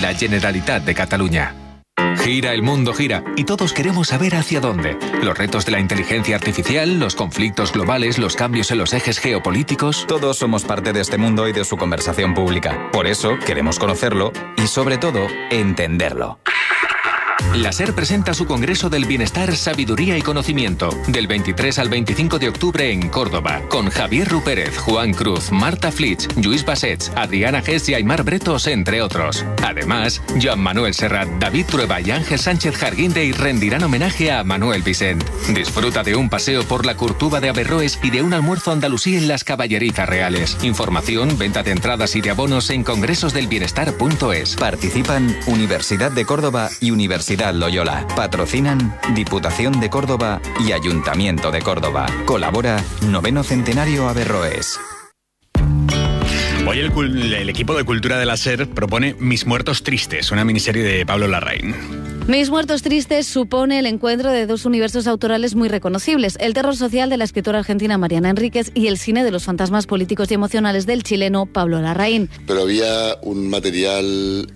la Generalitat de Cataluña. Gira el mundo, gira, y todos queremos saber hacia dónde. Los retos de la inteligencia artificial, los conflictos globales, los cambios en los ejes geopolíticos. Todos somos parte de este mundo y de su conversación pública. Por eso queremos conocerlo y, sobre todo, entenderlo. La SER presenta su Congreso del Bienestar, Sabiduría y Conocimiento, del 23 al 25 de octubre en Córdoba, con Javier Rupérez, Juan Cruz, Marta Flitsch, Lluís Bassets, Adriana Gess y Aymar Bretos, entre otros. Además, Joan Manuel Serrat, David Trueba y Ángel Sánchez Jarguindey rendirán homenaje a Manuel Vicent. Disfruta de un paseo por la Curtuba de Averroes y de un almuerzo andalusí en las Caballerizas Reales. Información, venta de entradas y de abonos en congresosdelbienestar.es. Participan Universidad de Córdoba y Universidad Loyola. Patrocinan Diputación de Córdoba y Ayuntamiento de Córdoba. Colabora 9º Centenario Averroes. Hoy el equipo de Cultura de la SER propone Mis Muertos Tristes, una miniserie de Pablo Larraín. Mis Muertos Tristes supone el encuentro de dos universos autorales muy reconocibles, el terror social de la escritora argentina Mariana Enríquez y el cine de los fantasmas políticos y emocionales del chileno Pablo Larraín. Pero había un material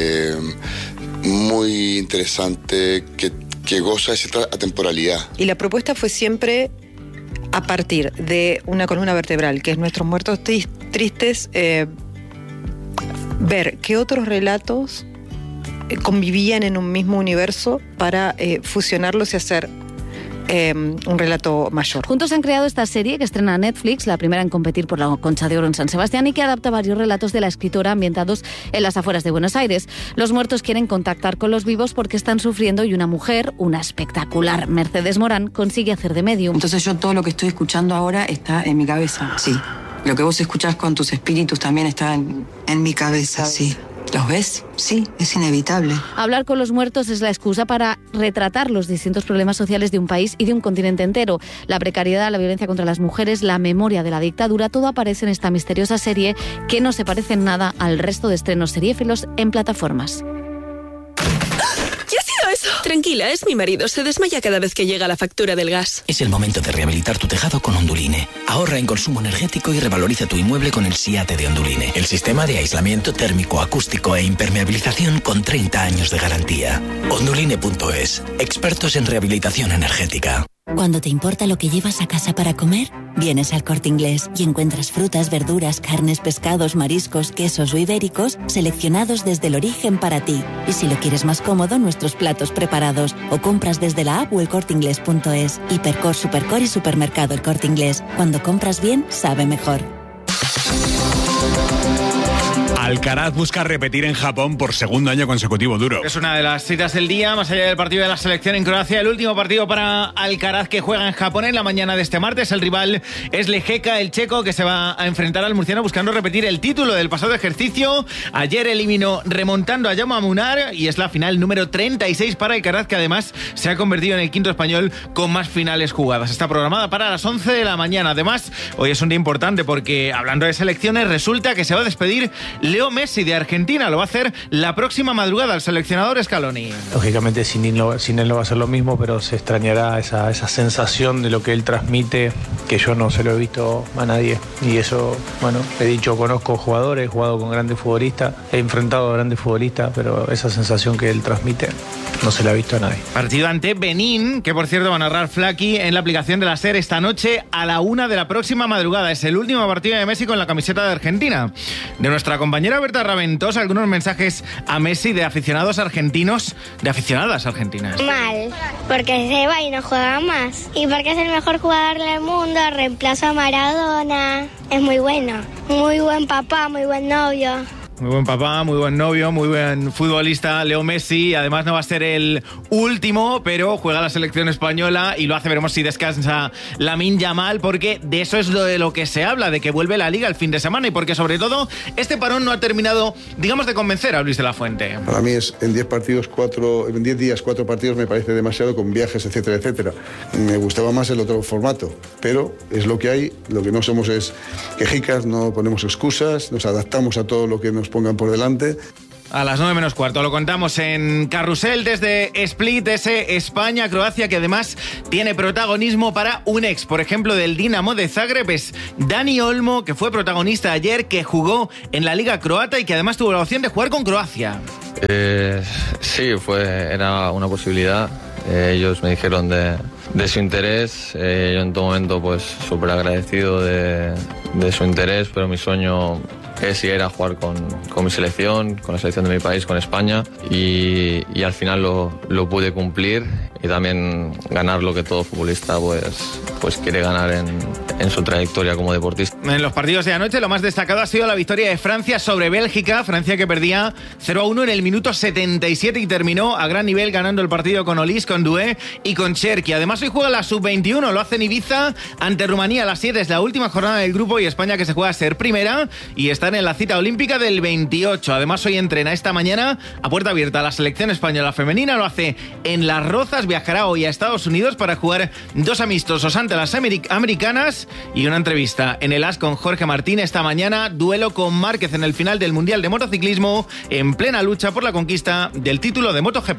muy interesante que goza de cierta atemporalidad. Y la propuesta fue siempre a partir de una columna vertebral, que es Nuestros Muertos Tristes, ver qué otros relatos convivían en un mismo universo para fusionarlos y hacer un relato mayor. Juntos han creado esta serie que estrena Netflix, la primera en competir por la Concha de Oro en San Sebastián, y que adapta varios relatos de la escritora ambientados en las afueras de Buenos Aires. Los muertos quieren contactar con los vivos porque están sufriendo y una mujer, una espectacular Mercedes Morán, consigue hacer de medium. Entonces yo todo lo que estoy escuchando ahora está en mi cabeza. Sí. Lo que vos escuchás con tus espíritus también está en mi cabeza. Sí. ¿Los ves? Sí, es inevitable. Hablar con los muertos es la excusa para retratar los distintos problemas sociales de un país y de un continente entero. La precariedad, la violencia contra las mujeres, la memoria de la dictadura, todo aparece en esta misteriosa serie que no se parece en nada al resto de estrenos seriéfilos en plataformas. ¿Qué ha sido eso? Tranquila, es mi marido. Se desmaya cada vez que llega la factura del gas. Es el momento de rehabilitar tu tejado con Onduline. Ahorra en consumo energético y revaloriza tu inmueble con el SIATE de Onduline. El sistema de aislamiento térmico, acústico e impermeabilización con 30 años de garantía. Onduline.es. Expertos en rehabilitación energética. Cuando te importa lo que llevas a casa para comer, vienes al Corte Inglés y encuentras frutas, verduras, carnes, pescados, mariscos, quesos o ibéricos seleccionados desde el origen para ti. Y si lo quieres más cómodo, nuestros platos preparados o compras desde la app o elcorteingles.es. Hipercor, Supercor y Supermercado El Corte Inglés. Cuando compras bien, sabe mejor. Alcaraz busca repetir en Japón por segundo año consecutivo duro. Es una de las citas del día, más allá del partido de la selección en Croacia. El último partido para Alcaraz, que juega en Japón en la mañana de este martes. El rival es Lejeka, el checo, que se va a enfrentar al murciano buscando repetir el título del pasado ejercicio. Ayer eliminó remontando a Jaume Munar y es la final número 36 para Alcaraz, que además se ha convertido en el quinto español con más finales jugadas. Está programada para las 11 de la mañana. Además, hoy es un día importante porque, hablando de selecciones, resulta que se va a despedir Leo Messi de Argentina. Lo va a hacer la próxima madrugada el seleccionador Scaloni. Lógicamente sin él no va a ser lo mismo, pero se extrañará esa sensación de lo que él transmite, que yo no se lo he visto a nadie. Y eso, bueno, he dicho, conozco jugadores, he jugado con grandes futbolistas, he enfrentado a grandes futbolistas, pero esa sensación que él transmite no se la ha visto a nadie. Partido ante Benín, que por cierto va a narrar Flaky en la aplicación de la SER esta noche a la 1 de la próxima madrugada. Es el último partido de Messi con la camiseta de Argentina. De nuestra compañera Berta Raventós, algunos mensajes a Messi de aficionados argentinos, de aficionadas argentinas. Mal, porque se va y no juega más. Y porque es el mejor jugador del mundo, reemplaza a Maradona. Es muy bueno. Muy buen papá, muy buen novio. Muy buen papá, muy buen novio, muy buen futbolista, Leo Messi. Además no va a ser el último, pero juega la selección española y lo hace. Veremos si descansa Lamine Yamal, porque de eso es de lo que se habla, de que vuelve la Liga el fin de semana y porque sobre todo este parón no ha terminado, digamos, de convencer a Luis de la Fuente. Para mí es en 10 días 4 partidos me parece demasiado, con viajes, etcétera, etcétera. Me gustaba más el otro formato, pero es lo que hay. Lo que no somos es quejicas, no ponemos excusas, nos adaptamos a todo lo que nos pongan por delante. a las 9 menos cuarto. Lo contamos en Carrusel desde Split, ese España-Croacia que además tiene protagonismo para un ex, por ejemplo, del Dinamo de Zagreb, es Dani Olmo, que fue protagonista ayer, que jugó en la Liga Croata y que además tuvo la opción de jugar con Croacia. Sí, era una posibilidad. Ellos me dijeron de su interés. Yo en todo momento pues súper agradecido de su interés, pero mi sueño es y era jugar con mi selección, con la selección de mi país, con España, y al final lo pude cumplir, y también ganar lo que todo futbolista pues quiere ganar en su trayectoria como deportista. En los partidos de anoche lo más destacado ha sido la victoria de Francia sobre Bélgica. Francia que perdía 0-1 en el minuto 77 y terminó a gran nivel ganando el partido con Olís, con Doué y con Cherki. Además hoy juega la Sub-21, lo hace en Ibiza ante Rumanía a las 7, es la última jornada del grupo, y España que se juega a ser primera y están en la cita olímpica del 28. Además hoy entrena esta mañana a puerta abierta la selección española femenina, lo hace en Las Rozas, viajará hoy a Estados Unidos para jugar 2 amistosos ante las americanas y una entrevista en el AS con Jorge Martín esta mañana, duelo con Márquez en el final del Mundial de Motociclismo, en plena lucha por la conquista del título de MotoGP.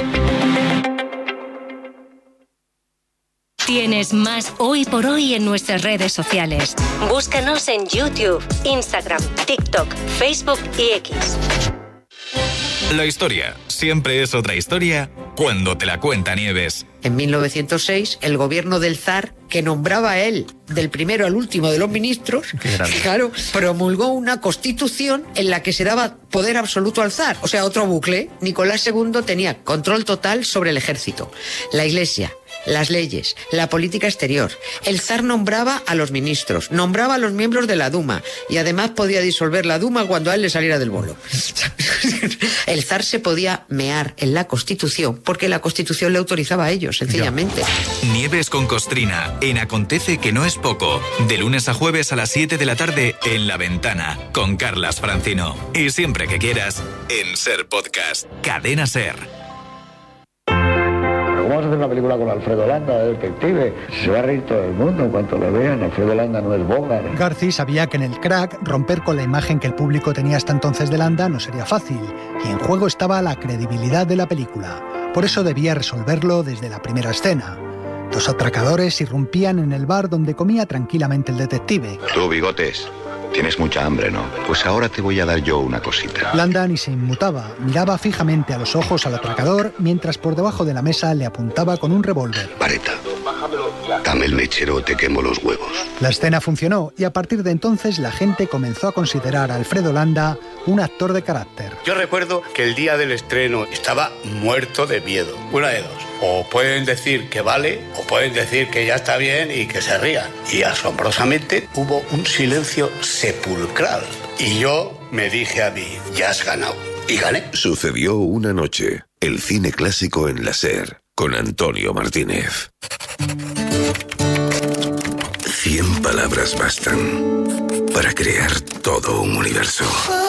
Tienes más Hoy por Hoy en nuestras redes sociales. Búscanos en YouTube, Instagram, TikTok, Facebook y X. La historia siempre es otra historia cuando te la cuenta Nieves. En 1906, el gobierno del zar, que nombraba a él del primero al último de los ministros, claro, promulgó una constitución en la que se daba poder absoluto al zar. O sea, otro bucle. Nicolás II tenía control total sobre el ejército, la iglesia, las leyes, la política exterior. El zar nombraba a los ministros, nombraba a los miembros de la Duma y además podía disolver la Duma cuando a él le saliera del bolo. El zar se podía mear en la Constitución porque la Constitución le autorizaba a ellos, sencillamente. Nieves con Costrina, en Acontece que no es poco, de lunes a jueves a las 7 de la tarde en La Ventana, con Carlas Francino. Y siempre que quieras, en Ser Podcast, Cadena Ser. ¿Cómo vas a hacer una película con Alfredo Landa, de detective? Se va a reír todo el mundo en cuanto lo vean. Alfredo Landa no es Bogart. Garci sabía que en el Crack romper con la imagen que el público tenía hasta entonces de Landa no sería fácil, y en juego estaba la credibilidad de la película. Por eso debía resolverlo desde la primera escena. 2 atracadores irrumpían en el bar donde comía tranquilamente el detective. Tú, Bigotes, tienes mucha hambre, ¿no? Pues ahora te voy a dar yo una cosita. Landa ni se inmutaba, miraba fijamente a los ojos al atracador mientras por debajo de la mesa le apuntaba con un revólver. Vareta, dame el mechero o te quemo los huevos. La escena funcionó y a partir de entonces la gente comenzó a considerar a Alfredo Landa un actor de carácter. Yo recuerdo que el día del estreno estaba muerto de miedo. Una de dos. O pueden decir que vale, o pueden decir que ya está bien y que se rían. Y asombrosamente hubo un silencio sepulcral. Y yo me dije a mí, ya has ganado. Y gané. Sucedió una noche. El cine clásico en la SER, con Antonio Martínez. 100 palabras bastan para crear todo un universo.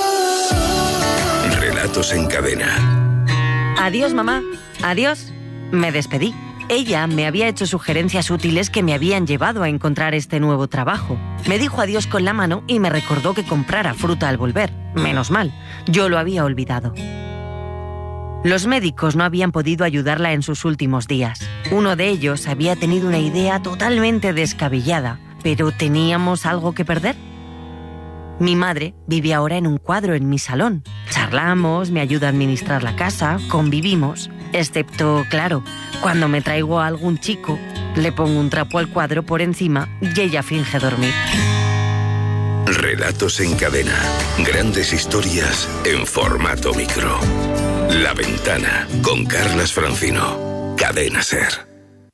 Relatos en cadena. Adiós, mamá. Adiós. Me despedí. Ella me había hecho sugerencias útiles que me habían llevado a encontrar este nuevo trabajo. Me dijo adiós con la mano y me recordó que comprara fruta al volver. Menos mal, yo lo había olvidado. Los médicos no habían podido ayudarla en sus últimos días. Uno de ellos había tenido una idea totalmente descabellada, pero ¿teníamos algo que perder? Mi madre vive ahora en un cuadro en mi salón. Charlamos, me ayuda a administrar la casa, convivimos. Excepto, claro, cuando me traigo a algún chico, le pongo un trapo al cuadro por encima y ella finge dormir. Relatos en cadena. Grandes historias en formato micro. La Ventana, con Carlas Francino. Cadena Ser.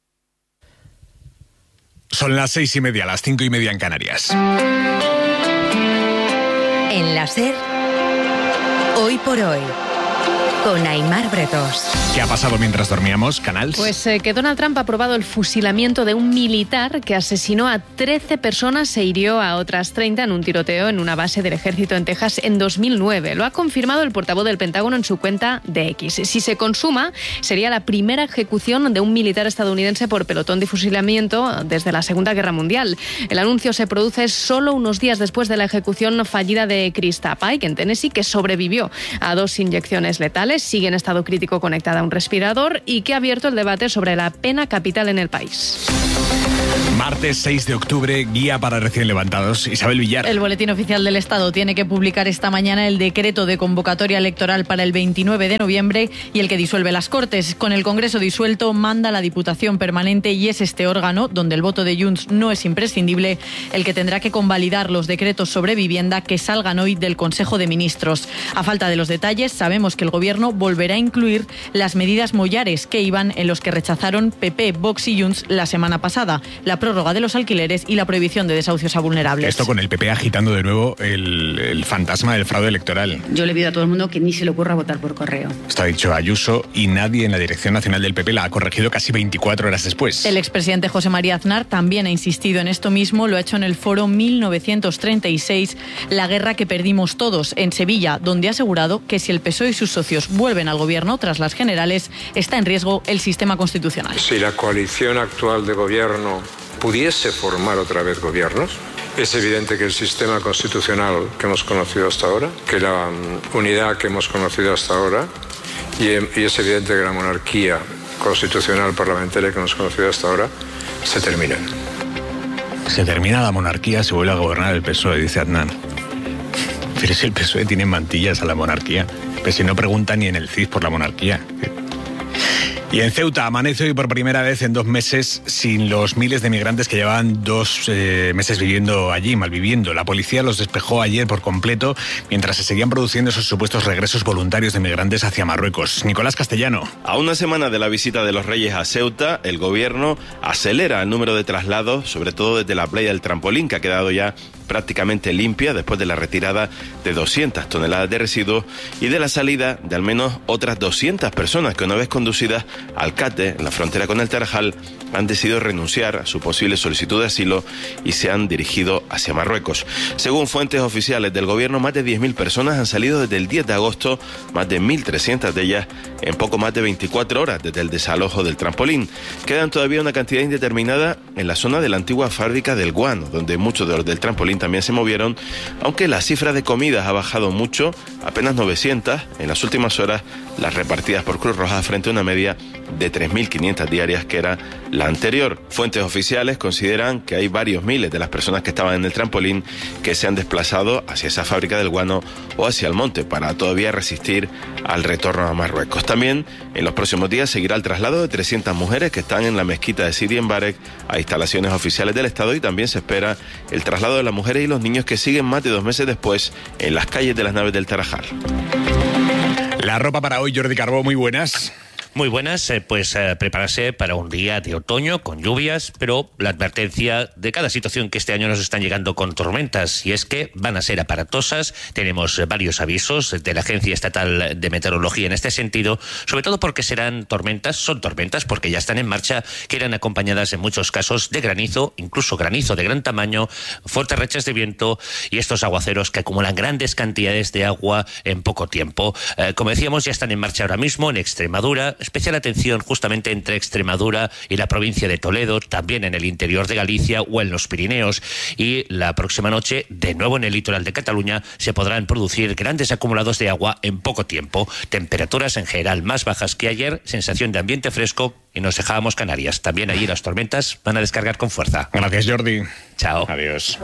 Son las 6:30, las 5:30 en Canarias. En la SER, Hoy por Hoy. Con Aimar Bretos. ¿Qué ha pasado mientras dormíamos, Canals? Pues que Donald Trump ha aprobado el fusilamiento de un militar que asesinó a 13 personas e hirió a otras 30 en un tiroteo en una base del ejército en Texas en 2009. Lo ha confirmado el portavoz del Pentágono en su cuenta de X. Si se consuma, sería la primera ejecución de un militar estadounidense por pelotón de fusilamiento desde la Segunda Guerra Mundial. El anuncio se produce solo unos días después de la ejecución fallida de Krista Pike en Tennessee, que sobrevivió a 2 inyecciones letales, sigue en estado crítico conectada a un respirador y que ha abierto el debate sobre la pena capital en el país. Martes 6 de octubre, guía para recién levantados. Isabel Villar. El Boletín Oficial del Estado tiene que publicar esta mañana el decreto de convocatoria electoral para el 29 de noviembre y el que disuelve las Cortes. Con el Congreso disuelto, manda la Diputación Permanente y es este órgano, donde el voto de Junts no es imprescindible, el que tendrá que convalidar los decretos sobre vivienda que salgan hoy del Consejo de Ministros. A falta de los detalles, sabemos que el Gobierno volverá a incluir las medidas Mollares que iban en los que rechazaron PP, Vox y Junts la semana pasada, la prórroga de los alquileres y la prohibición de desahucios a vulnerables. Esto con el PP agitando de nuevo el fantasma del fraude electoral. Yo le pido a todo el mundo que ni se le ocurra votar por correo. Esto ha dicho Ayuso y nadie en la Dirección Nacional del PP la ha corregido casi 24 horas después. El expresidente José María Aznar también ha insistido en esto mismo, lo ha hecho en el foro 1936, la guerra que perdimos todos, en Sevilla, donde ha asegurado que si el PSOE y sus socios vuelven al gobierno tras las generales, está en riesgo el sistema constitucional. Si la coalición actual de gobierno pudiese formar otra vez gobiernos, es evidente que el sistema constitucional que hemos conocido hasta ahora, que la unidad que hemos conocido hasta ahora, y es evidente que la monarquía constitucional parlamentaria que hemos conocido hasta ahora, se terminan. Se termina la monarquía, se vuelve a gobernar el PSOE, dice Aznar. Pero si el PSOE tiene mantillas a la monarquía, pero si no pregunta ni en el CIS por la monarquía. Y en Ceuta amanece hoy por primera vez en 2 meses sin los miles de migrantes que llevaban 2 meses viviendo allí, malviviendo. La policía los despejó ayer por completo mientras se seguían produciendo esos supuestos regresos voluntarios de migrantes hacia Marruecos. Nicolás Castellano. A una semana de la visita de los Reyes a Ceuta, el gobierno acelera el número de traslados, sobre todo desde la playa del Trampolín, que ha quedado ya prácticamente limpia después de la retirada de 200 toneladas de residuos y de la salida de al menos otras 200 personas que, una vez conducidas al Cate, en la frontera con el Tarajal, han decidido renunciar a su posible solicitud de asilo y se han dirigido hacia Marruecos. Según fuentes oficiales del gobierno, más de 10.000 personas han salido desde el 10 de agosto, más de 1.300 de ellas en poco más de 24 horas desde el desalojo del Trampolín. Quedan todavía una cantidad indeterminada en la zona de la antigua fábrica del Guano, donde muchos de los del Trampolín también se movieron, aunque la cifra de comidas ha bajado mucho, apenas 900 en las últimas horas, las repartidas por Cruz Roja frente a una media de 3.500 diarias que era la anterior. Fuentes oficiales consideran que hay varios miles de las personas que estaban en el Trampolín que se han desplazado hacia esa fábrica del Guano o hacia el monte para todavía resistir al retorno a Marruecos. También en los próximos días seguirá el traslado de 300 mujeres que están en la mezquita de Sidi en Barek a instalaciones oficiales del Estado, y también se espera el traslado de las mujeres y los niños que siguen más de 2 meses después en las calles de las naves del Tarajal. La ropa para hoy, Jordi Carbó, muy buenas. Muy buenas, prepararse para un día de otoño con lluvias, pero la advertencia de cada situación que este año nos están llegando con tormentas, y es que van a ser aparatosas. Tenemos varios avisos de la Agencia Estatal de Meteorología en este sentido, sobre todo porque serán tormentas, son tormentas porque ya están en marcha, que irán acompañadas en muchos casos de granizo, incluso granizo de gran tamaño, fuertes rachas de viento y estos aguaceros que acumulan grandes cantidades de agua en poco tiempo. Como decíamos, ya están en marcha ahora mismo en Extremadura. Especial atención justamente entre Extremadura y la provincia de Toledo, también en el interior de Galicia o en los Pirineos. Y la próxima noche, de nuevo en el litoral de Cataluña, se podrán producir grandes acumulados de agua en poco tiempo. Temperaturas en general más bajas que ayer, sensación de ambiente fresco, y nos dejábamos Canarias. También allí las tormentas van a descargar con fuerza. Gracias, Jordi. Chao. Adiós.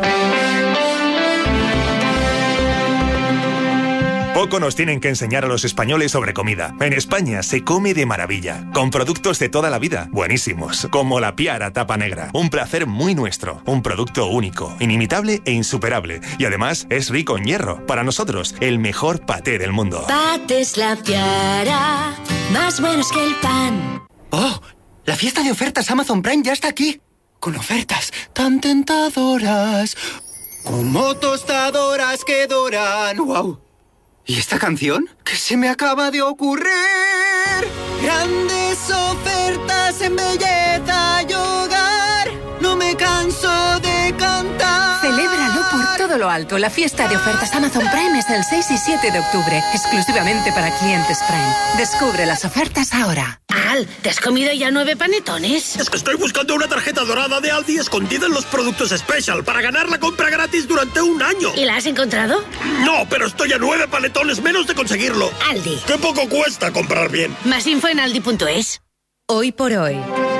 Poco nos tienen que enseñar a los españoles sobre comida. En España se come de maravilla, con productos de toda la vida, buenísimos, como la Piara Tapa Negra. Un placer muy nuestro, un producto único, inimitable e insuperable. Y además es rico en hierro. Para nosotros, el mejor paté del mundo. Patés La Piara, más buenos que el pan. ¡Oh! La fiesta de ofertas Amazon Prime ya está aquí. Con ofertas tan tentadoras, como tostadoras que doran. ¡Wow! ¿Y esta canción? ¿Qué se me acaba de ocurrir? Grandes ofertas en belleza y hogar. No me canso de cantar. Celébralo por todo lo alto. La fiesta de ofertas Amazon Prime es el 6 y 7 de octubre, exclusivamente para clientes Prime. Descubre las ofertas ahora. Al, ¿te has comido ya 9 panetones? Es que estoy buscando una tarjeta dorada de Aldi escondida en los productos Special para ganar la compra gratis durante un año. ¿Y la has encontrado? No, pero estoy a 9 panetones menos de conseguirlo. Aldi. ¡Qué poco cuesta comprar bien! Más info en aldi.es. Hoy por hoy,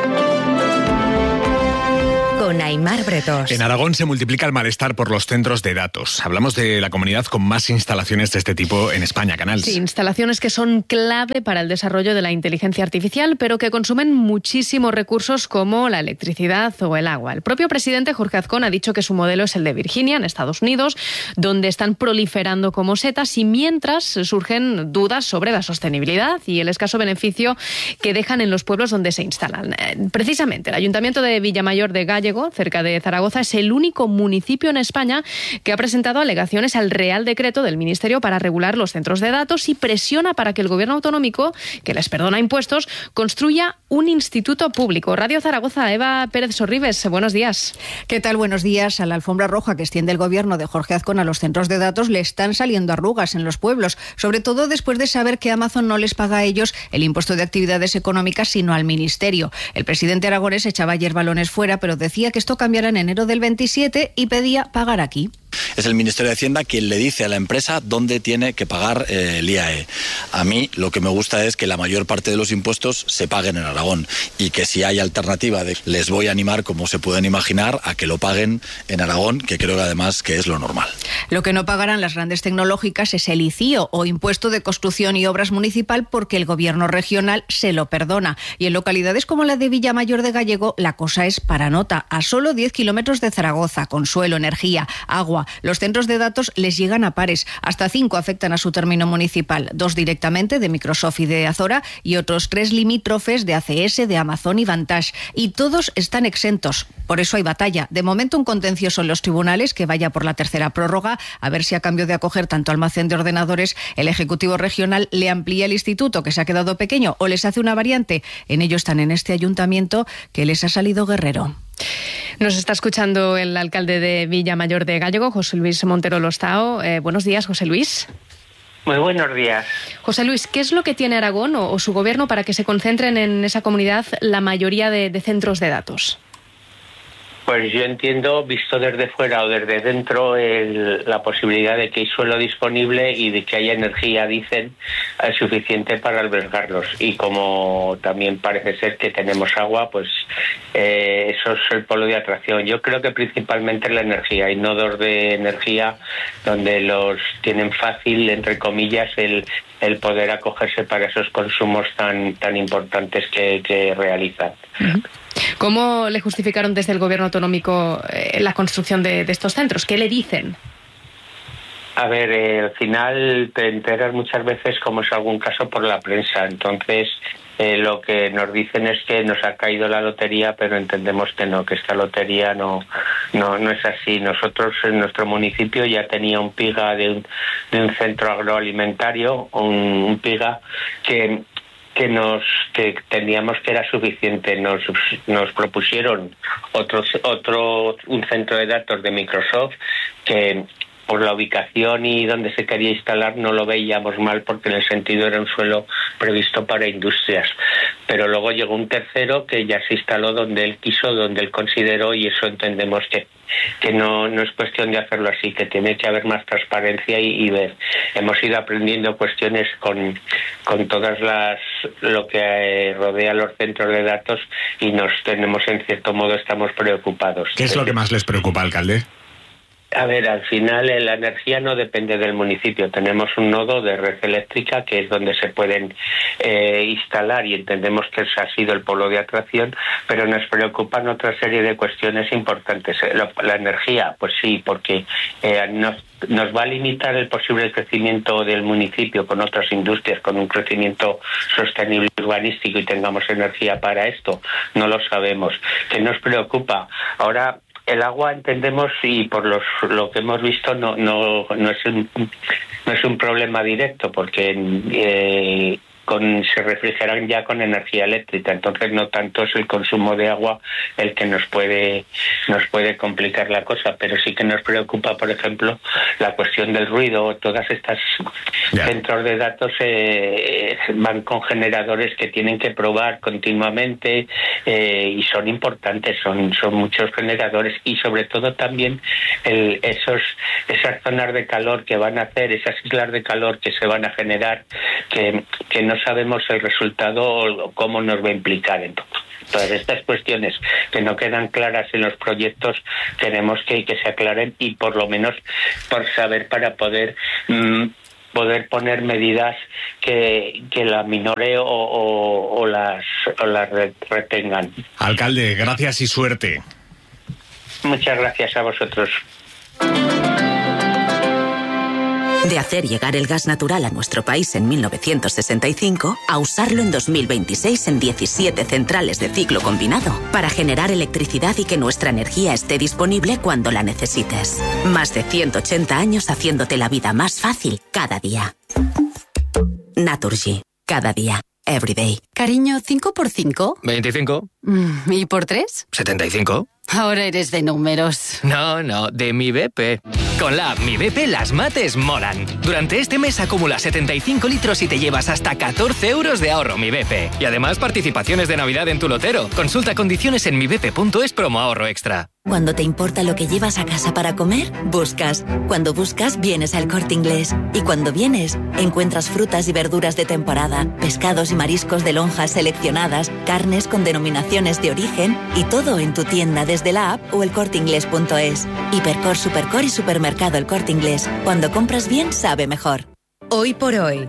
con Aimar Bretos. En Aragón se multiplica el malestar por los centros de datos. Hablamos de la comunidad con más instalaciones de este tipo en España, Canals. Sí, instalaciones que son clave para el desarrollo de la inteligencia artificial, pero que consumen muchísimos recursos como la electricidad o el agua. El propio presidente Jorge Azcón ha dicho que su modelo es el de Virginia, en Estados Unidos, donde están proliferando como setas y mientras surgen dudas sobre la sostenibilidad y el escaso beneficio que dejan en los pueblos donde se instalan. Precisamente, el Ayuntamiento de Villamayor de Gállego, cerca de Zaragoza, es el único municipio en España que ha presentado alegaciones al Real Decreto del Ministerio para regular los centros de datos y presiona para que el gobierno autonómico, que les perdona impuestos, construya un instituto público. Radio Zaragoza, Eva Pérez Sorribes, buenos días. ¿Qué tal? Buenos días. A la alfombra roja que extiende el gobierno de Jorge Azcón a los centros de datos le están saliendo arrugas en los pueblos, sobre todo después de saber que Amazon no les paga a ellos el impuesto de actividades económicas, sino al ministerio. El presidente aragonés echaba ayer balones fuera, pero decía que esto cambiará en enero del 27 y pedía pagar aquí. Es el Ministerio de Hacienda quien le dice a la empresa dónde tiene que pagar el IAE. A mí lo que me gusta es que la mayor parte de los impuestos se paguen en Aragón y que si hay alternativa, les voy a animar, como se pueden imaginar, a que lo paguen en Aragón, que creo que además que es lo normal. Lo que no pagarán las grandes tecnológicas es el ICIO o Impuesto de Construcción y Obras Municipal, porque el gobierno regional se lo perdona. Y en localidades como la de Villamayor de Gállego la cosa es para nota. A solo 10 kilómetros de Zaragoza, con suelo, energía, agua, los centros de datos les llegan a pares. Hasta 5 afectan a su término municipal, 2 directamente de Microsoft y de Azora y otros 3 limítrofes de ACS, de Amazon y Vantage. Y todos están exentos. Por eso hay batalla. De momento un contencioso en los tribunales que vaya por la tercera prórroga, a ver si a cambio de acoger tanto almacén de ordenadores, el Ejecutivo Regional le amplía el instituto que se ha quedado pequeño o les hace una variante. En ello están en este ayuntamiento que les ha salido guerrero. Nos está escuchando el alcalde de Villamayor de Gállego, José Luis Montero Lostao. Buenos días, José Luis. Muy buenos días. José Luis, ¿qué es lo que tiene Aragón o su gobierno para que se concentren en esa comunidad la mayoría de centros de datos? Pues yo entiendo, visto desde fuera o desde dentro, la posibilidad de que hay suelo disponible y de que haya energía, dicen, suficiente para albergarlos. Y como también parece ser que tenemos agua, pues eso es el polo de atracción. Yo creo que principalmente la energía. Hay nodos de energía donde los tienen fácil, entre comillas, el poder acogerse para esos consumos tan importantes que realizan. Uh-huh. ¿Cómo le justificaron desde el gobierno autonómico la construcción de estos centros? ¿Qué le dicen? A ver, al final te enteras muchas veces, como es algún caso, por la prensa. Entonces, lo que nos dicen es que nos ha caído la lotería, pero entendemos que no, que esta lotería no es así. Nosotros en nuestro municipio ya tenía un PIGA de un centro agroalimentario, un PIGA que teníamos que era suficiente. Nos propusieron un centro de datos de Microsoft que por la ubicación y donde se quería instalar no lo veíamos mal, porque en el sentido era un suelo previsto para industrias. Pero luego llegó un tercero que ya se instaló donde él quiso, donde él consideró, y eso entendemos que no es cuestión de hacerlo así, que tiene que haber más transparencia y ver. Hemos ido aprendiendo cuestiones con todas lo que rodea los centros de datos y en cierto modo estamos preocupados. ¿Qué es lo que más les preocupa, alcalde? A ver, al final la energía no depende del municipio. Tenemos un nodo de red eléctrica que es donde se pueden instalar, y entendemos que ese ha sido el polo de atracción, pero nos preocupan otra serie de cuestiones importantes. La energía, pues sí, porque nos va a limitar el posible crecimiento del municipio con otras industrias, con un crecimiento sostenible urbanístico, y tengamos energía para esto. No lo sabemos. ¿Qué nos preocupa? Ahora, el agua entendemos, y por lo que hemos visto no es es un problema directo, porque se refrigeran ya con energía eléctrica, entonces no tanto es el consumo de agua el que nos puede complicar la cosa, pero sí que nos preocupa, por ejemplo, la cuestión del ruido. Todas estas centros de datos van con generadores que tienen que probar continuamente y son importantes, son muchos generadores, y sobre todo también esas zonas de calor que van a hacer, esas islas de calor que se van a generar, que no sabemos el resultado o cómo nos va a implicar en todo. Todas estas cuestiones que no quedan claras en los proyectos queremos que se aclaren, y por lo menos por saber, para poder poner medidas que la minore o las retengan. Alcalde, gracias y suerte. Muchas gracias a vosotros. De hacer llegar el gas natural a nuestro país en 1965 a usarlo en 2026 en 17 centrales de ciclo combinado para generar electricidad y que nuestra energía esté disponible cuando la necesites. Más de 180 años haciéndote la vida más fácil cada día. Naturgy. Cada día. Everyday. Cariño, ¿5 por 5? 25. ¿Y por 3? 75. Ahora eres de números. No, de Mi BP. Con la app Mi BP las mates molan. Durante este mes acumula 75 litros y te llevas hasta 14 euros de ahorro Mi BP. Y además participaciones de Navidad en tu lotero. Consulta condiciones en mibp.es promo ahorro extra. Cuando te importa lo que llevas a casa para comer, buscas. Cuando buscas, vienes al Corte Inglés. Y cuando vienes, encuentras frutas y verduras de temporada, pescados y mariscos de lonjas seleccionadas, carnes con denominaciones de origen y todo en tu tienda desde la app o el corteinglés.es. Hipercor, Supercor y Supermercado El Corte Inglés. Cuando compras bien, sabe mejor. Hoy por hoy,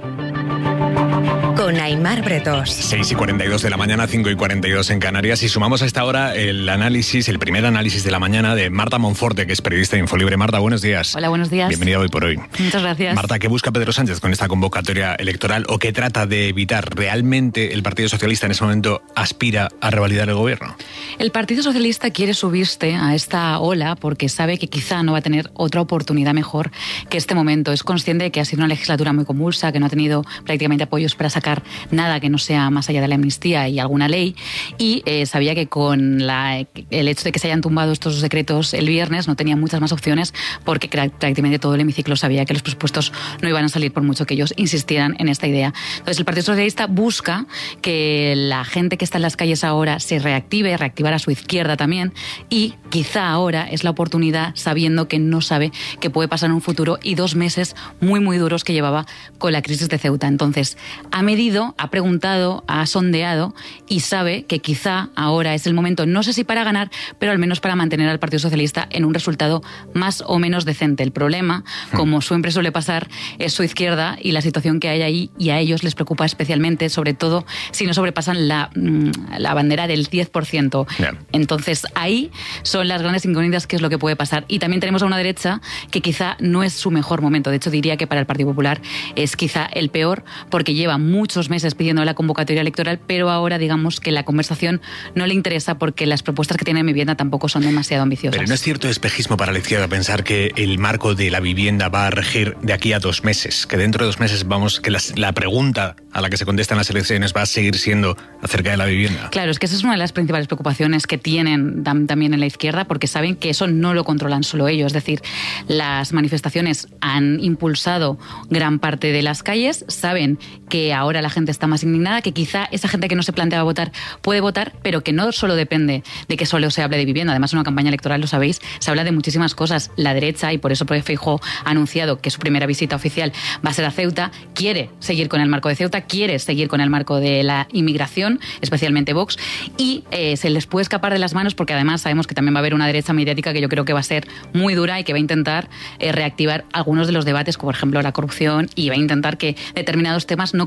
con Aimar Bretos. 6:42 de la mañana, 5:42 en Canarias, y sumamos a esta hora el primer análisis de la mañana de Marta Monforte, que es periodista de Infolibre. Marta, buenos días. Hola, buenos días. Bienvenida Hoy por Hoy. Muchas gracias. Marta, ¿qué busca Pedro Sánchez con esta convocatoria electoral, o qué trata de evitar? ¿Realmente el Partido Socialista en ese momento aspira a revalidar el gobierno? El Partido Socialista quiere subirse a esta ola porque sabe que quizá no va a tener otra oportunidad mejor que este momento. Es consciente de que ha sido una legislatura muy convulsa, que no ha tenido prácticamente apoyos para sacar nada que no sea más allá de la amnistía y alguna ley, y sabía que con el hecho de que se hayan tumbado estos decretos el viernes no tenía muchas más opciones, porque prácticamente todo el hemiciclo sabía que los presupuestos no iban a salir por mucho que ellos insistieran en esta idea. Entonces el Partido Socialista busca que la gente que está en las calles ahora se reactivar a su izquierda también, y quizá ahora es la oportunidad, sabiendo que no sabe qué puede pasar en un futuro y 2 meses muy muy duros que llevaba con la crisis de Ceuta. Entonces ha medido, ha preguntado, ha sondeado y sabe que quizá ahora es el momento, no sé si para ganar, pero al menos para mantener al Partido Socialista en un resultado más o menos decente. El problema, como siempre suele pasar, es su izquierda y la situación que hay ahí, y a ellos les preocupa especialmente, sobre todo si no sobrepasan la bandera del 10%. Yeah. Entonces ahí son las grandes incógnitas, qué es lo que puede pasar. Y también tenemos a una derecha que quizá no es su mejor momento. De hecho, diría que para el Partido Popular es quizá el peor, porque lleva muchos meses pidiendo la convocatoria electoral, pero ahora digamos que la conversación no le interesa porque las propuestas que tiene en vivienda tampoco son demasiado ambiciosas. Pero no es cierto espejismo para la izquierda pensar que el marco de la vivienda va a regir de aquí a 2 meses, que dentro de 2 meses que la pregunta a la que se contestan las elecciones va a seguir siendo acerca de la vivienda. Claro, es que esa es una de las principales preocupaciones que tienen también en la izquierda, porque saben que eso no lo controlan solo ellos. Es decir, las manifestaciones han impulsado gran parte de las calles, saben que ahora la gente está más indignada, que quizá esa gente que no se planteaba votar puede votar, pero que no solo depende de que solo se hable de vivienda. Además, en una campaña electoral, lo sabéis, se habla de muchísimas cosas. La derecha, y por eso Feijóo ha anunciado que su primera visita oficial va a ser a Ceuta, quiere seguir con el marco de Ceuta, quiere seguir con el marco de la inmigración, especialmente Vox, y se les puede escapar de las manos, porque además sabemos que también va a haber una derecha mediática que yo creo que va a ser muy dura y que va a intentar reactivar algunos de los debates, como por ejemplo la corrupción, y va a intentar que determinados temas no copen la agenda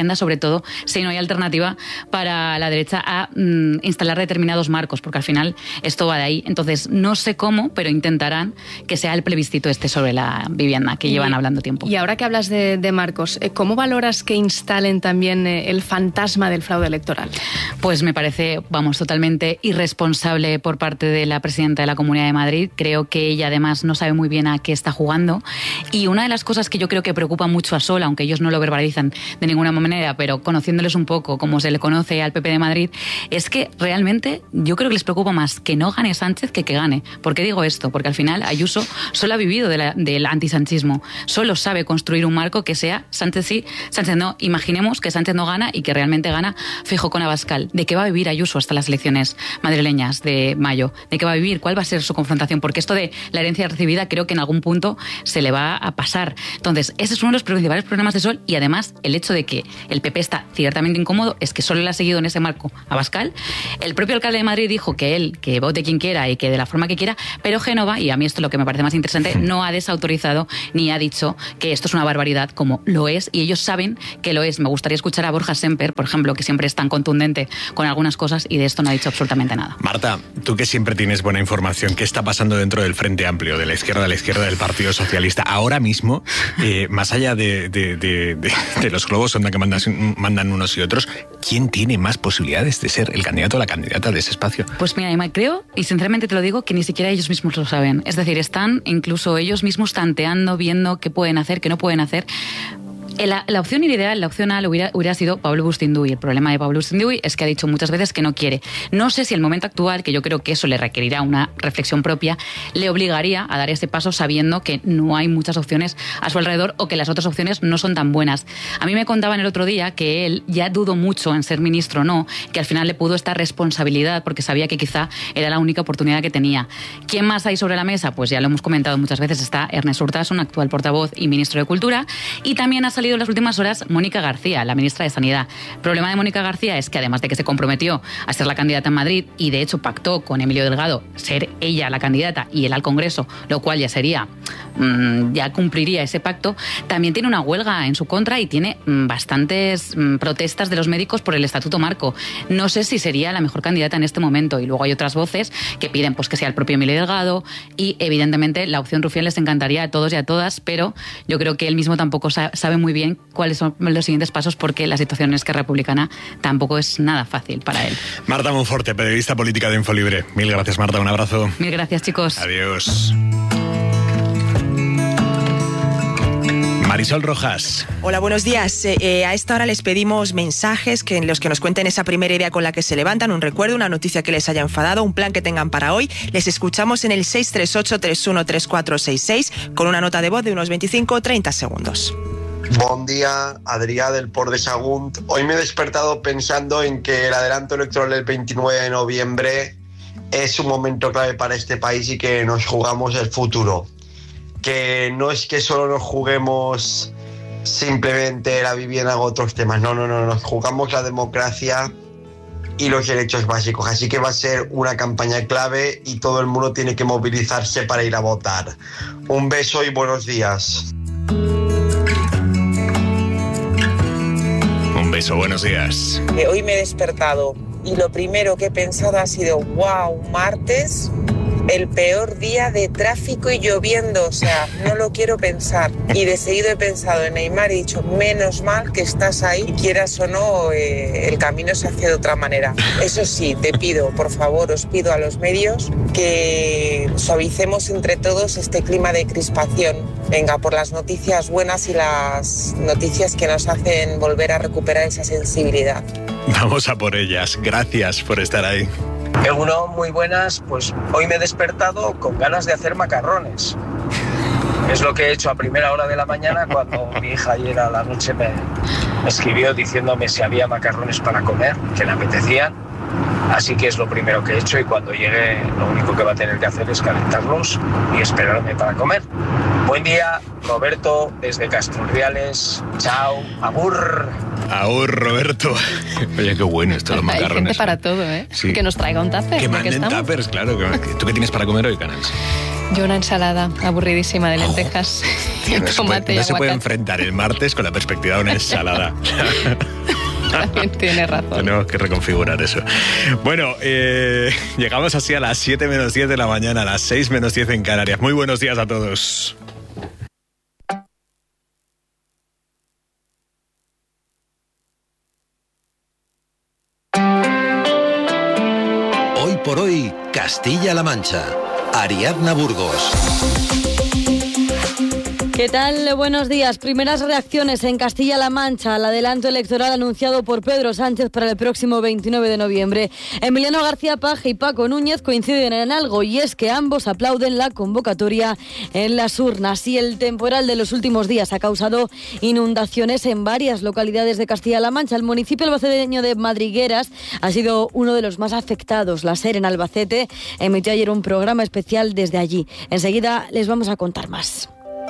agenda, sobre todo si no hay alternativa para la derecha a instalar determinados marcos, porque al final esto va de ahí. Entonces, no sé cómo, pero intentarán que sea el plebiscito sobre la vivienda, que llevan hablando tiempo. Y ahora que hablas de marcos, ¿cómo valoras que instalen también el fantasma del fraude electoral? Pues me parece, totalmente irresponsable por parte de la presidenta de la Comunidad de Madrid. Creo que ella además no sabe muy bien a qué está jugando. Y una de las cosas que yo creo que preocupa mucho a Sol, aunque ellos no lo verbalizan de ninguna manera, pero conociéndoles un poco como se le conoce al PP de Madrid, es que realmente yo creo que les preocupa más que no gane Sánchez que gane. ¿Por qué digo esto? Porque al final Ayuso solo ha vivido del antisanchismo. Solo sabe construir un marco que sea Sánchez sí, Sánchez no. Imaginemos que Sánchez no gana y que realmente gana Feijóo con Abascal. ¿De qué va a vivir Ayuso hasta las elecciones madrileñas de mayo? ¿De qué va a vivir? ¿Cuál va a ser su confrontación? Porque esto de la herencia recibida creo que en algún punto se le va a pasar. Entonces, ese es uno de los principales problemas de Sol, y además el hecho de que el PP está ciertamente incómodo es que solo le ha seguido en ese marco Abascal. El propio alcalde de Madrid dijo que vote quien quiera y que de la forma que quiera, pero Génova, y a mí esto es lo que me parece más interesante, no ha desautorizado ni ha dicho que esto es una barbaridad, como lo es, y ellos saben que lo es. Me gustaría escuchar a Borja Semper, por ejemplo, que siempre es tan contundente con algunas cosas, y de esto no ha dicho absolutamente nada. Marta, tú que siempre tienes buena información, ¿qué está pasando dentro del Frente Amplio, de la izquierda del Partido Socialista? Ahora mismo, más allá de los globos sonda que mandan unos y otros, ¿quién tiene más posibilidades de ser el candidato o la candidata de ese espacio? Pues mira, Emma, creo, y sinceramente te lo digo, que ni siquiera ellos mismos lo saben. Es decir, están incluso ellos mismos tanteando, viendo qué pueden hacer, qué no pueden hacer. La opción ideal, la opción A, hubiera sido Pablo Bustinduy. El problema de Pablo Bustinduy es que ha dicho muchas veces que no quiere. No sé si el momento actual, que yo creo que eso le requerirá una reflexión propia, le obligaría a dar ese paso sabiendo que no hay muchas opciones a su alrededor o que las otras opciones no son tan buenas. A mí me contaban el otro día que él ya dudó mucho en ser ministro o no, que al final le pudo esta responsabilidad porque sabía que quizá era la única oportunidad que tenía. ¿Quién más hay sobre la mesa? Pues ya lo hemos comentado muchas veces. Está Ernest Urtasun, actual portavoz y ministro de Cultura, y también ha salido en las últimas horas Mónica García, la ministra de Sanidad. El problema de Mónica García es que además de que se comprometió a ser la candidata en Madrid y de hecho pactó con Emilio Delgado ser ella la candidata y él al Congreso, lo cual ya sería, ya cumpliría ese pacto, también tiene una huelga en su contra y tiene bastantes protestas de los médicos por el Estatuto Marco. No sé si sería la mejor candidata en este momento, y luego hay otras voces que piden pues que sea el propio Emilio Delgado, y evidentemente la opción Rufián les encantaría a todos y a todas, pero yo creo que él mismo tampoco sabe muy bien cuáles son los siguientes pasos, porque la situación en Esquerra Republicana tampoco es nada fácil para él. Marta Monforte, periodista política de Infolibre. Mil gracias, Marta, un abrazo. Mil gracias, chicos. Adiós. Marisol Rojas. Hola, buenos días. A esta hora les pedimos mensajes en los que nos cuenten esa primera idea con la que se levantan, un recuerdo, una noticia que les haya enfadado, un plan que tengan para hoy. Les escuchamos en el 638-313466 con una nota de voz de unos 25 o 30 segundos. Buen día, Adrià del Port de Sagunt. Hoy me he despertado pensando en que el adelanto electoral del 29 de noviembre es un momento clave para este país y que nos jugamos el futuro. Que no es que solo nos juguemos simplemente la vivienda o otros temas, no, nos jugamos la democracia y los derechos básicos, así que va a ser una campaña clave y todo el mundo tiene que movilizarse para ir a votar. Un beso y buenos días. Un beso, buenos días. Hoy me he despertado y lo primero que he pensado ha sido, wow, martes, el peor día de tráfico y lloviendo, o sea, no lo quiero pensar. Y de seguido he pensado en Neymar y he dicho, menos mal que estás ahí, quieras o no, el camino se hace de otra manera. Eso sí, te pido, por favor, os pido a los medios que suavicemos entre todos este clima de crispación. Venga, por las noticias buenas y las noticias que nos hacen volver a recuperar esa sensibilidad. Vamos a por ellas. Gracias por estar ahí. Uno, muy buenas, pues hoy me he despertado con ganas de hacer macarrones. Es lo que he hecho a primera hora de la mañana cuando mi hija ayer a la noche me escribió diciéndome si había macarrones para comer, que le apetecían. Así que es lo primero que he hecho y cuando llegue lo único que va a tener que hacer es calentarlos y esperarme para comer. Buen día, Roberto, desde Castrurdiales. Chao, agur. Agur, Roberto. Oye, qué bueno esto, los macarrones. Hay gente para todo, ¿eh? Sí. Que nos traiga un tupper. Que manden tuppers, claro. ¿Tú qué tienes para comer hoy, Canals? Yo una ensalada aburridísima de lentejas, tomate y no se puede aguacate. enfrentar el martes con la perspectiva de una ensalada. También tienes razón. Tenemos que reconfigurar eso. Bueno, llegamos así a las 7 menos 10 de la mañana, a las 6 menos 10 en Canarias. Muy buenos días a todos. Hoy por hoy, Castilla-La Mancha. Ariadna Burgos. ¿Qué tal? Buenos días. Primeras reacciones en Castilla-La Mancha al adelanto electoral anunciado por Pedro Sánchez para el próximo 29 de noviembre. Emiliano García Paje y Paco Núñez coinciden en algo, y es que ambos aplauden la convocatoria en las urnas. Y el temporal de los últimos días ha causado inundaciones en varias localidades de Castilla-La Mancha. El municipio albaceteño de Madrigueras ha sido uno de los más afectados. La SER en Albacete emitió ayer un programa especial desde allí. Enseguida les vamos a contar más.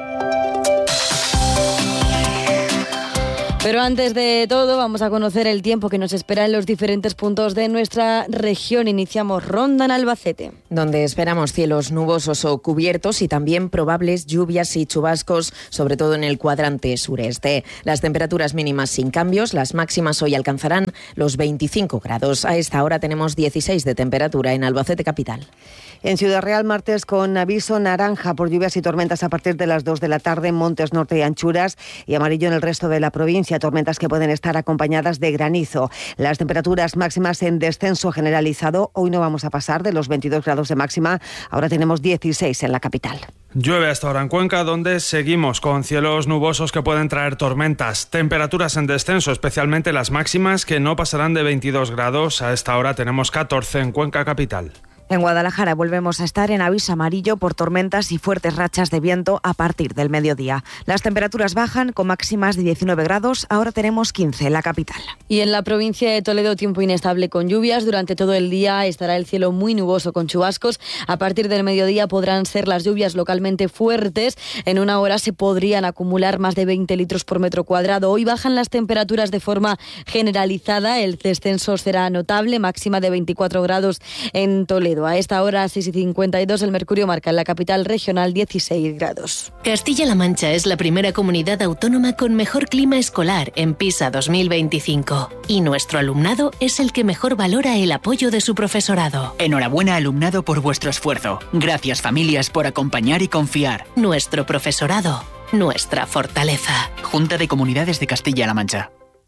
Pero antes de todo, vamos a conocer el tiempo que nos espera en los diferentes puntos de nuestra región. Iniciamos ronda en Albacete, donde esperamos cielos nubosos o cubiertos y también probables lluvias y chubascos, sobre todo en el cuadrante sureste. Las temperaturas mínimas sin cambios, las máximas hoy alcanzarán los 25 grados. A esta hora tenemos 16 de temperatura en Albacete capital. En Ciudad Real, martes con aviso naranja por lluvias y tormentas a partir de las 2 de la tarde en Montes Norte y Anchuras, y amarillo en el resto de la provincia, tormentas que pueden estar acompañadas de granizo. Las temperaturas máximas en descenso generalizado. Hoy no vamos a pasar de los 22 grados de máxima, ahora tenemos 16 en la capital. Llueve hasta ahora en Cuenca, donde seguimos con cielos nubosos que pueden traer tormentas. Temperaturas en descenso, especialmente las máximas, que no pasarán de 22 grados. A esta hora tenemos 14 en Cuenca capital. En Guadalajara volvemos a estar en aviso amarillo por tormentas y fuertes rachas de viento a partir del mediodía. Las temperaturas bajan con máximas de 19 grados, ahora tenemos 15 en la capital. Y en la provincia de Toledo, tiempo inestable con lluvias. Durante todo el día estará el cielo muy nuboso con chubascos. A partir del mediodía podrán ser las lluvias localmente fuertes. En una hora se podrían acumular más de 20 litros por metro cuadrado. Hoy bajan las temperaturas de forma generalizada. El descenso será notable, máxima de 24 grados en Toledo. A esta hora, 6:52, el mercurio marca en la capital regional 16 grados. Castilla-La Mancha es la primera comunidad autónoma con mejor clima escolar en PISA 2025. Y nuestro alumnado es el que mejor valora el apoyo de su profesorado. Enhorabuena, alumnado, por vuestro esfuerzo. Gracias, familias, por acompañar y confiar. Nuestro profesorado, nuestra fortaleza. Junta de Comunidades de Castilla-La Mancha.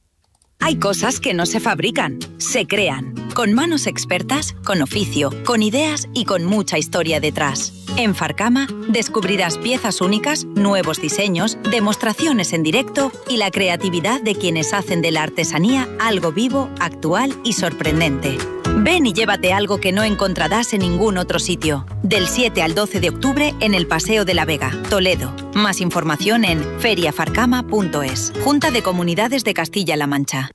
Hay cosas que no se fabrican, se crean, con manos expertas, con oficio, con ideas y con mucha historia detrás. En Farcama descubrirás piezas únicas, nuevos diseños, demostraciones en directo y la creatividad de quienes hacen de la artesanía algo vivo, actual y sorprendente. Ven y llévate algo que no encontrarás en ningún otro sitio. Del 7 al 12 de octubre en el Paseo de la Vega, Toledo. Más información en feriafarcama.es. Junta de Comunidades de Castilla-La Mancha.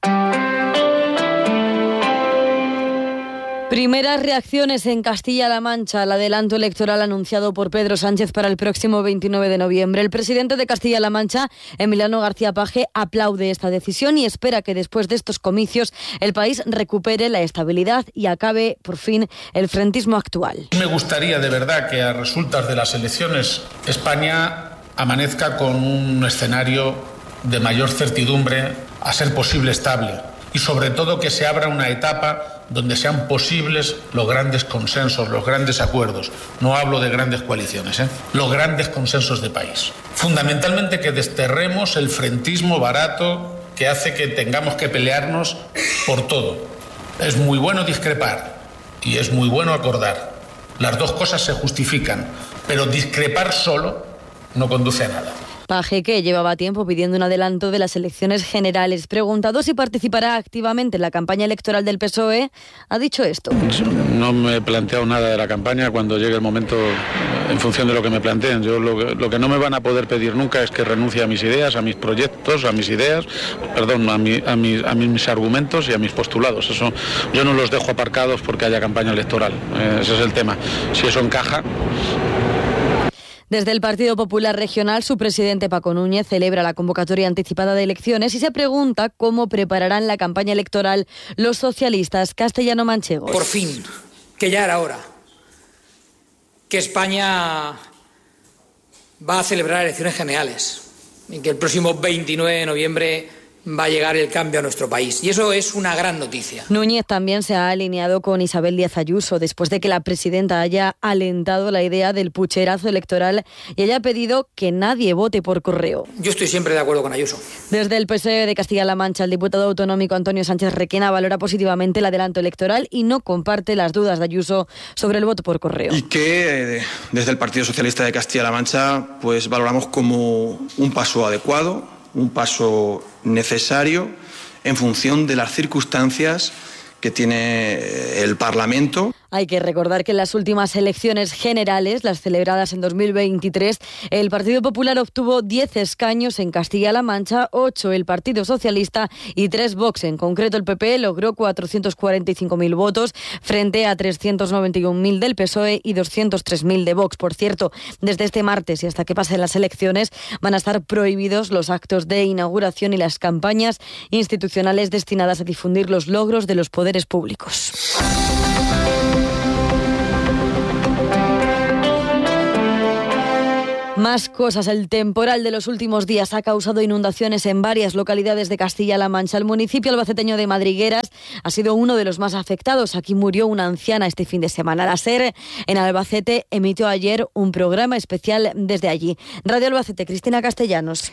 Primeras reacciones en Castilla-La Mancha al adelanto electoral anunciado por Pedro Sánchez para el próximo 29 de noviembre. El presidente de Castilla-La Mancha, Emiliano García Paje, aplaude esta decisión y espera que después de estos comicios el país recupere la estabilidad y acabe por fin el frentismo actual. Me gustaría de verdad que a resultas de las elecciones España amanezca con un escenario de mayor certidumbre, a ser posible estable, y sobre todo que se abra una etapa donde sean posibles los grandes consensos, los grandes acuerdos. No hablo de grandes coaliciones, los grandes consensos de país. Fundamentalmente que desterremos el frentismo barato que hace que tengamos que pelearnos por todo. Es muy bueno discrepar y es muy bueno acordar. Las dos cosas se justifican, pero discrepar solo no conduce a nada. Paje, que llevaba tiempo pidiendo un adelanto de las elecciones generales. Preguntado si participará activamente en la campaña electoral del PSOE, ha dicho esto. No me he planteado nada de la campaña. Cuando llegue el momento, en función de lo que me planteen. Yo lo que no me van a poder pedir nunca es que renuncie a mis ideas, a mis proyectos, a mis ideas, perdón, a mis argumentos y a mis postulados. Eso yo no los dejo aparcados porque haya campaña electoral. Ese es el tema. Si eso encaja. Desde el Partido Popular Regional, su presidente Paco Núñez celebra la convocatoria anticipada de elecciones y se pregunta cómo prepararán la campaña electoral los socialistas castellano-manchegos. Por fin, que ya era hora. que España va a celebrar elecciones generales y que el próximo 29 de noviembre va a llegar el cambio a nuestro país. Y eso es una gran noticia. Núñez también se ha alineado con Isabel Díaz Ayuso después de que la presidenta haya alentado la idea del pucherazo electoral y haya pedido que nadie vote por correo. Yo estoy siempre de acuerdo con Ayuso. Desde el PSOE de Castilla-La Mancha, el diputado autonómico Antonio Sánchez Requena valora positivamente el adelanto electoral y no comparte las dudas de Ayuso sobre el voto por correo. Y que desde el Partido Socialista de Castilla-La Mancha pues valoramos como un paso adecuado, un paso necesario en función de las circunstancias que tiene el Parlamento. Hay que recordar que en las últimas elecciones generales, las celebradas en 2023, el Partido Popular obtuvo 10 escaños en Castilla-La Mancha, 8 el Partido Socialista y 3 Vox. En concreto, el PP logró 445.000 votos frente a 391.000 del PSOE y 203.000 de Vox. Por cierto, desde este martes y hasta que pasen las elecciones van a estar prohibidos los actos de inauguración y las campañas institucionales destinadas a difundir los logros de los poderes públicos. Más cosas. El temporal de los últimos días ha causado inundaciones en varias localidades de Castilla-La Mancha. El municipio albaceteño de Madrigueras ha sido uno de los más afectados. Aquí murió una anciana este fin de semana. La SER en Albacete emitió ayer un programa especial desde allí. Radio Albacete, Cristina Castellanos.